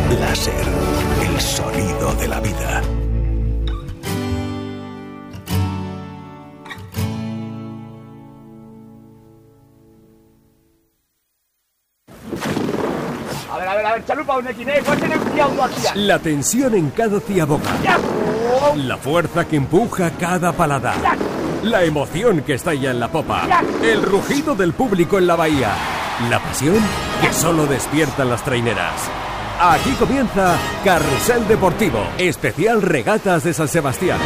Láser, el sonido de la vida. A ver, chalupa un equiné, ¿cuál tiene un diablo aquí? La tensión en cada ciaboga. La fuerza que empuja cada paladar. La emoción que estalla en la popa. El rugido del público en la bahía. La pasión que solo despiertan las traineras. Aquí comienza Carrusel Deportivo, especial Regatas de San Sebastián.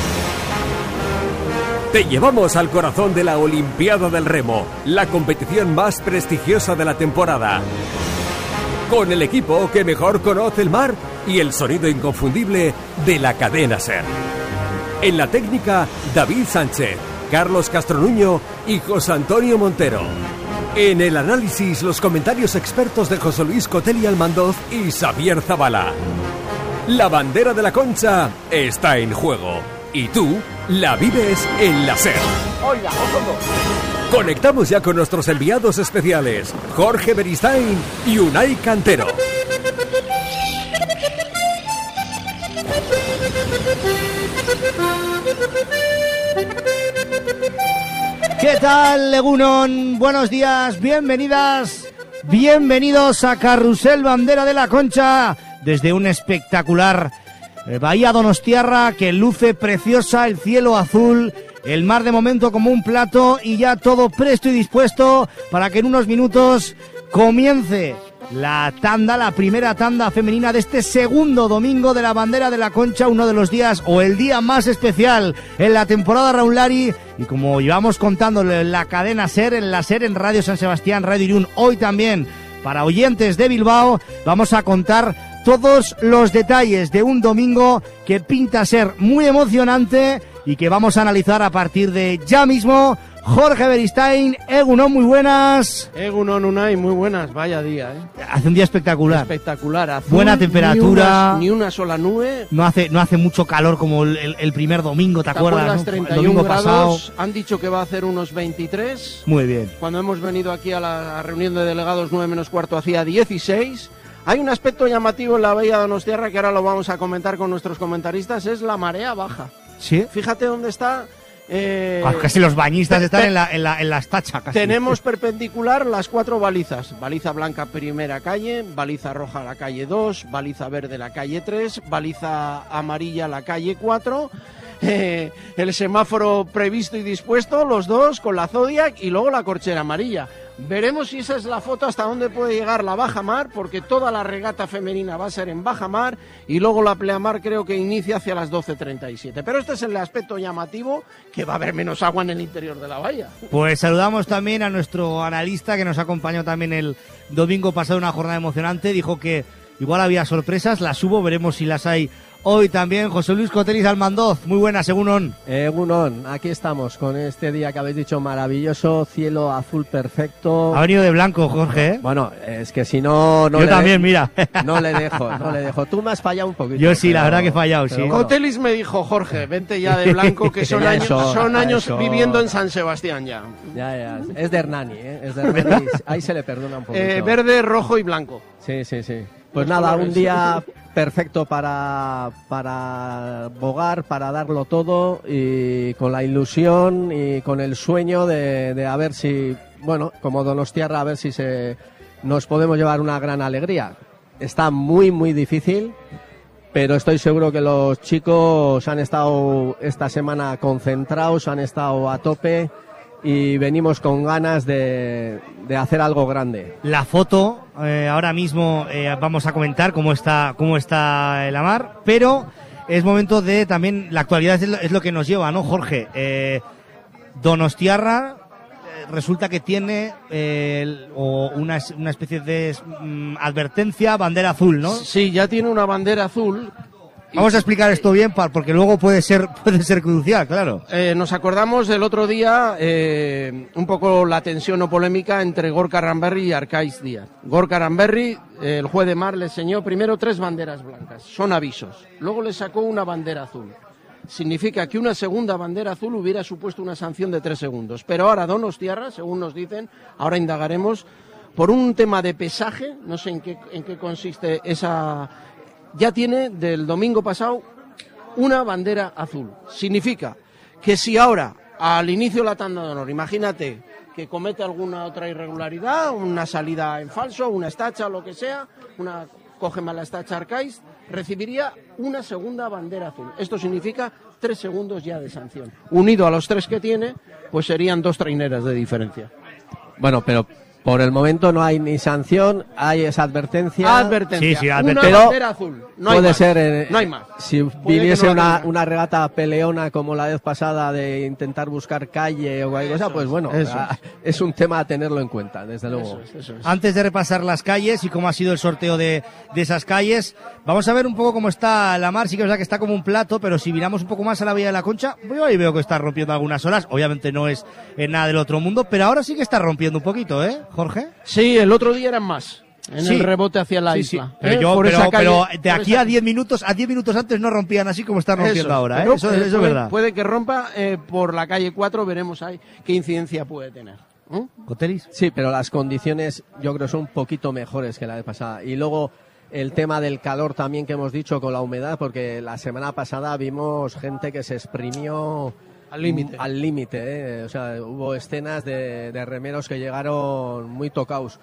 Te llevamos al corazón de la Olimpiada del Remo, la competición más prestigiosa de la temporada. Con el equipo que mejor conoce el mar y el sonido inconfundible de la cadena SER. En la técnica, David Sánchez, Carlos Castronuño y José Antonio Montero. En el análisis, los comentarios expertos de José Luis Cotelli Almandoz y Xavier Zabala. La bandera de la Concha está en juego y tú la vives en la SER. Oiga, Conectamos ya con nuestros enviados especiales, Jorge Beristain y Unai Cantero. ¿Qué tal, Egunon? Buenos días, bienvenidas, bienvenidos a Carrusel Bandera de la Concha, desde un espectacular Bahía Donostiarra que luce preciosa, el cielo azul, el mar de momento como un plato y ya todo presto y dispuesto para que en unos minutos comience la tanda, la primera tanda femenina de este segundo domingo de la Bandera de la Concha, uno de los días o el día más especial en la temporada Raulari. Y como llevamos contándole en la cadena SER, en la SER, en Radio San Sebastián, Radio Irún, hoy también para oyentes de Bilbao, vamos a contar todos los detalles de un domingo que pinta ser muy emocionante y que vamos a analizar a partir de ya mismo. Jorge Beristain, Egunon, muy buenas. Egunon, Unai, muy buenas, vaya día, Hace un día espectacular. Espectacular, azul, buena temperatura. Ni una sola nube. No hace mucho calor como el primer domingo, ¿te acuerdas? ¿No? 31 el domingo grados, pasado. han dicho que va a hacer unos 23. Muy bien. Cuando hemos venido aquí a la reunión de delegados 9 menos cuarto hacía 16. Hay un aspecto llamativo en la Bahía Donostiarra que ahora lo vamos a comentar con nuestros comentaristas, es la marea baja. ¿Sí? Fíjate dónde está. Casi los bañistas están en las tachas. Casi. Tenemos perpendicular las 4 balizas. Baliza blanca primera calle, baliza roja la calle 2, baliza verde la calle 3, baliza amarilla la calle 4. El semáforo previsto y dispuesto, los dos con la Zodiac y luego la corchera amarilla. Veremos si esa es la foto hasta dónde puede llegar la bajamar, porque toda la regata femenina va a ser en bajamar y luego la pleamar creo que inicia hacia las 12:37. Pero este es el aspecto llamativo, que va a haber menos agua en el interior de la bahía. Pues saludamos también a nuestro analista que nos acompañó también el domingo pasado, una jornada emocionante. Dijo que igual había sorpresas, las hubo, veremos si las hay hoy también. José Luis Cotelli Almandoz, muy buenas, Egunon. Egunon, aquí estamos con este día que habéis dicho maravilloso, cielo azul perfecto. Ha venido de blanco, Jorge, ¿eh? Bueno, es que si no... Yo también, mira. No le dejo. Tú me has fallado un poquito. Yo sí, la verdad que he fallado, sí. Bueno. Cotelis me dijo, Jorge, vente ya de blanco, que son años viviendo en San Sebastián ya. Ya, es de Hernani, Es de Hernani, ahí se le perdona un poquito. Verde, rojo y blanco. Sí. Pues nada, un día perfecto para bogar, para darlo todo y con la ilusión y con el sueño de a ver si, bueno, como Donostiarra, a ver si nos podemos llevar una gran alegría. Está muy, muy difícil, pero estoy seguro que los chicos han estado esta semana concentrados, han estado a tope y venimos con ganas de hacer algo grande. La foto, ahora mismo vamos a comentar cómo está la mar, pero es momento de también, la actualidad es lo que nos lleva, ¿no, Jorge? Donostiarra resulta que tiene una especie de advertencia, bandera azul, ¿no? Sí, ya tiene una bandera azul. Vamos a explicar esto bien, porque luego puede ser crucial, claro. Nos acordamos del otro día un poco la tensión o polémica entre Gorka Ramberri y Arcaiz Díaz. Gorka Ramberri, el juez de mar, le enseñó primero 3 banderas blancas, son avisos. Luego le sacó una bandera azul. Significa que una segunda bandera azul hubiera supuesto una sanción de 3 segundos. Pero ahora Donostiarra, según nos dicen, ahora indagaremos, por un tema de pesaje, no sé en qué consiste esa... Ya tiene del domingo pasado una bandera azul. Significa que si ahora, al inicio de la tanda de honor, imagínate que comete alguna otra irregularidad, una salida en falso, una estacha, lo que sea, coge mala estacha Arcais, recibiría una segunda bandera azul. Esto significa 3 segundos ya de sanción. Unido a los 3 que tiene, pues serían 2 traineras de diferencia. Bueno, pero por el momento no hay ni sanción, hay esa advertencia. Advertencia. Sí, una bandera azul. No puede hay ser. No hay más. Si viniese una regata peleona como la vez pasada de intentar buscar calle o cualquier cosa, pues bueno, es un tema a tenerlo en cuenta, desde luego. Eso es. Antes de repasar las calles y cómo ha sido el sorteo de esas calles, vamos a ver un poco cómo está la mar. Sí que es verdad que está como un plato, pero si miramos un poco más a la Bahía de la Concha, yo ahí veo que está rompiendo algunas olas. Obviamente no es nada del otro mundo, pero ahora sí que está rompiendo un poquito, ¿eh, Jorge? Sí, el otro día eran más. El rebote hacia la isla. Sí. Pero de aquí a 10 minutos antes no rompían así como están rompiendo ahora, ¿eh? Eso es verdad. Puede que rompa por la calle 4, veremos ahí qué incidencia puede tener. ¿Cotelis? Sí, pero las condiciones yo creo son un poquito mejores que la vez pasada. Y luego el tema del calor también que hemos dicho con la humedad, porque la semana pasada vimos gente que se exprimió al límite, O sea, hubo escenas de remeros que llegaron muy tocados.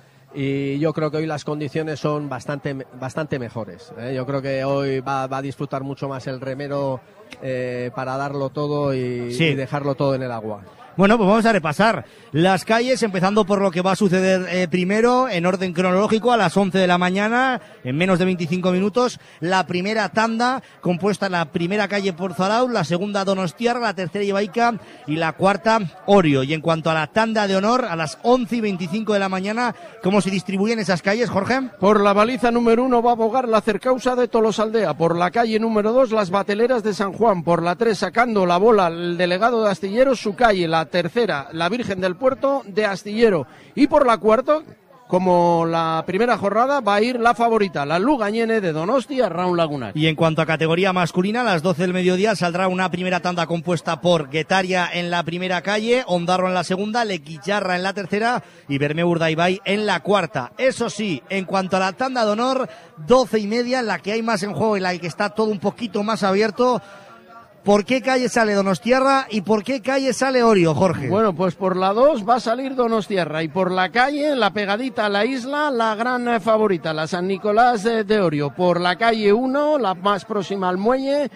Y yo creo que hoy las condiciones son bastante mejores. Yo creo que hoy va a disfrutar mucho más el remero para darlo todo y dejarlo todo en el agua. Bueno, pues vamos a repasar las calles, empezando por lo que va a suceder primero, en orden cronológico, a las 11 de la mañana, en menos de 25 minutos, la primera tanda, compuesta la primera calle Porzalao, la segunda Donostiarra, la tercera Ibaica y la cuarta Orio. Y en cuanto a la tanda de honor, a las 11 y 25 de la mañana, ¿cómo se distribuyen esas calles, Jorge? Por la baliza número 1 va a abogar la Cercausa de Tolosaldea, por la calle número 2 las Bateleras de San Juan, por la 3 sacando la bola el delegado de Astillero, su calle, la tercera, la Virgen del Puerto de Astillero, y por la cuarta, como la primera jornada, va a ir la favorita, la Lugañene de Donostia, Raúl Lagunar. Y en cuanto a categoría masculina, a las 12 del mediodía saldrá una primera tanda compuesta por Guetaria en la primera calle, Ondarro en la segunda, Lequillarra en la tercera y Bermeo Urdaibai en la cuarta. Eso sí, en cuanto a la tanda de honor, 12:30, en la que hay más en juego, en la que está todo un poquito más abierto. ¿Por qué calle sale Donostiarra y por qué calle sale Orio, Jorge? Bueno, pues por la 2 va a salir Donostiarra y por la calle, la pegadita a la isla, la gran favorita, la San Nicolás de Orio. Por la calle 1, la más próxima al muelle,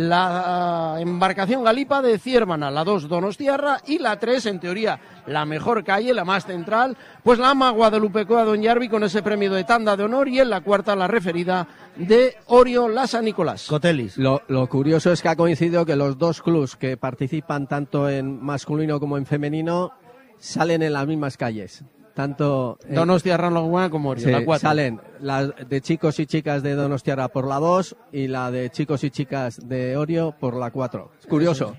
la embarcación Galipa de Ciérvana, la 2 Donostiarra y la 3, en teoría, la mejor calle, la más central, pues la ama Guadalupecoa Don Yarvi con ese premio de tanda de honor y en la cuarta la referida de Orio, la San Nicolás. Cotelis. Lo curioso es que ha coincidido que los dos clubs que participan tanto en masculino como en femenino salen en las mismas calles. Tanto Donostiarra como Orio, la 4. Salen las de chicos y chicas de Donostiarra por la 2 y la de chicos y chicas de Orio por la 4. Es curioso.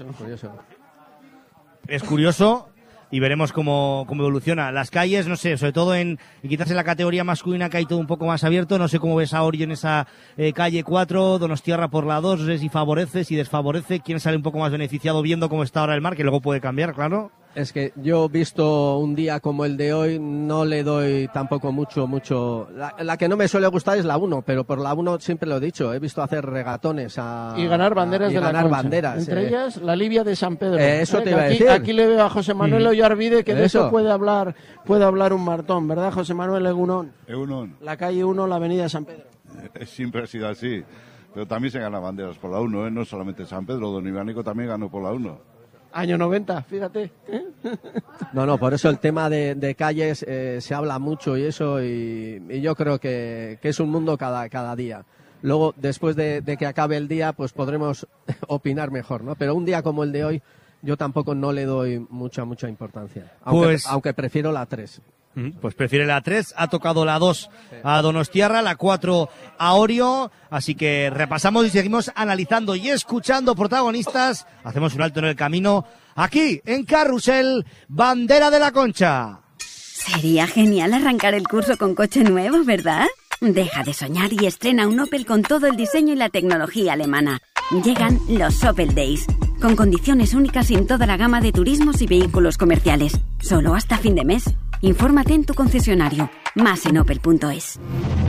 Es curioso y veremos cómo evoluciona. Las calles, no sé, sobre todo en quizás en la categoría masculina que hay todo un poco más abierto. No sé cómo ves a Orio en esa calle 4, Donostiarra por la 2, no sé si favorece, si desfavorece, quién sale un poco más beneficiado viendo cómo está ahora el mar, que luego puede cambiar, claro. Es que yo, visto un día como el de hoy, no le doy tampoco mucho. La que no me suele gustar es la 1, pero por la 1 siempre lo he dicho, he visto hacer regatones y ganar banderas de la Concha. Banderas, entre ellas la Livia de San Pedro. Eso te iba a decir. Aquí le veo a José Manuel Ollarvide que de eso puede hablar un martón, ¿verdad, José Manuel Egunon? La calle 1, la avenida de San Pedro. Siempre ha sido así, pero también se ganan banderas por la 1, no solamente San Pedro, Don Ibánico también ganó por la 1. Año 90, fíjate. No, por eso el tema de calles se habla mucho y eso, y yo creo que es un mundo cada día. Luego, después de que acabe el día, pues podremos opinar mejor, ¿no? Pero un día como el de hoy, yo tampoco no le doy mucha importancia, aunque prefiero la 3. Pues prefiere la 3, ha tocado la 2 a Donostiarra, la 4 a Orio, así que repasamos y seguimos analizando y escuchando protagonistas. Hacemos un alto en el camino aquí en Carrusel, Bandera de la Concha. Sería genial arrancar el curso con coche nuevo, ¿verdad? Deja de soñar y estrena un Opel con todo el diseño y la tecnología alemana. Llegan los Opel Days, con condiciones únicas en toda la gama de turismos y vehículos comerciales. Solo hasta fin de mes. Infórmate en tu concesionario. Más en opel.es.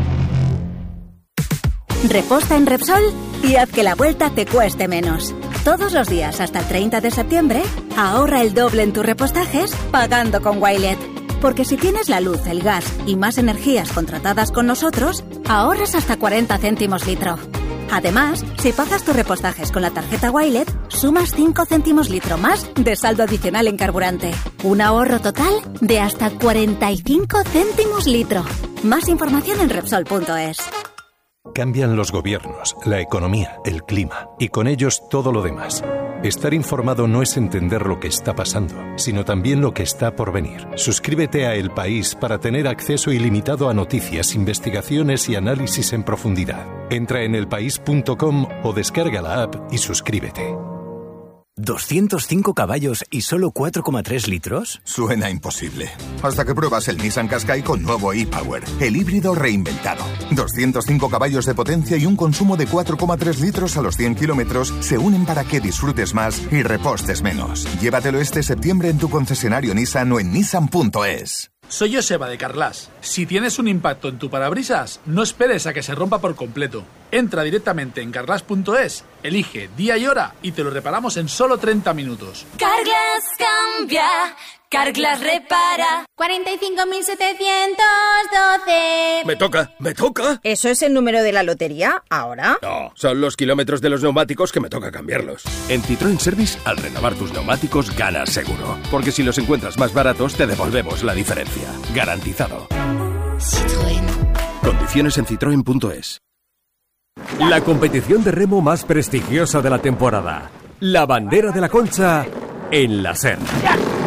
Reposta en Repsol y haz que la vuelta te cueste menos. Todos los días hasta el 30 de septiembre, ahorra el doble en tus repostajes pagando con Wilet. Porque si tienes la luz, el gas y más energías contratadas con nosotros, ahorras hasta 40 céntimos litro. Además, si pagas tus repostajes con la tarjeta Wilet, sumas 5 céntimos litro más de saldo adicional en carburante. Un ahorro total de hasta 45 céntimos litro. Más información en Repsol.es. Cambian los gobiernos, la economía, el clima y con ellos todo lo demás. Estar informado no es entender lo que está pasando, sino también lo que está por venir. Suscríbete a El País para tener acceso ilimitado a noticias, investigaciones y análisis en profundidad. Entra en elpaís.com o descarga la app y suscríbete. 205 caballos y solo 4,3 litros. Suena imposible. Hasta que pruebas el Nissan Qashqai con nuevo e-Power, el híbrido reinventado. 205 caballos de potencia y un consumo de 4,3 litros a los 100 kilómetros se unen para que disfrutes más y repostes menos. Llévatelo este septiembre en tu concesionario Nissan o en nissan.es. Soy Joseba de Carglass. Si tienes un impacto en tu parabrisas, no esperes a que se rompa por completo. Entra directamente en carglass.es, elige día y hora y te lo reparamos en solo 30 minutos. Carglass cambia, Carglass repara. 45.712. Me toca. ¿Eso es el número de la lotería ahora? No, son los kilómetros de los neumáticos que me toca cambiarlos. En Citroën Service, al renovar tus neumáticos, ganas seguro. Porque si los encuentras más baratos, te devolvemos la diferencia. Garantizado. Citroën. Condiciones en citroen.es. La competición de remo más prestigiosa de la temporada. La Bandera de la Concha en la SER.